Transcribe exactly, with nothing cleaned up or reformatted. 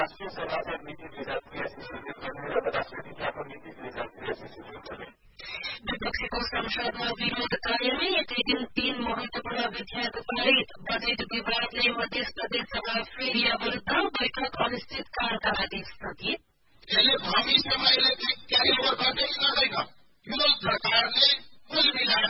राष्ट्रिय सभा से नीति दुई हजार तिरासी स्वीकृत गर्ने र राष्ट्रिय विज्ञापन नीति दुई हजार तिरासी स्वीकृत गर्ने। विपक्षीको संसदमा विरोध कायमै एकै दिन तीन महत्वपूर्ण विधेयक पारित। बजेट विवादले मध्य प्रदेश सभा फेरि अवरुद्ध, बैठक अनिश्चितकालका लागि स्थगित। यसले भविष्यमा यसले क्यारी ओभर गर्दै गर्दैन। यो सरकारले कुल मिलाएर